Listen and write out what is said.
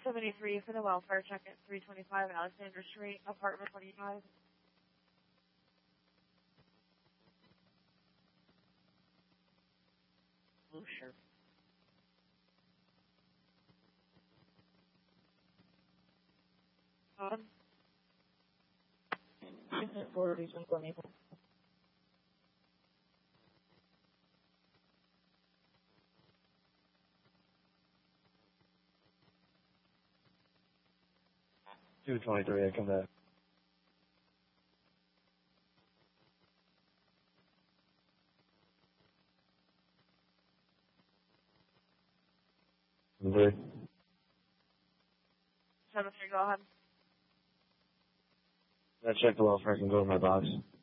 73 for the welfare check at 325 Alexander Street, apartment 25. Oh, sure. For reason for me. $223, I come back. Cemetery, go ahead. I check the welfare, I can go to my box.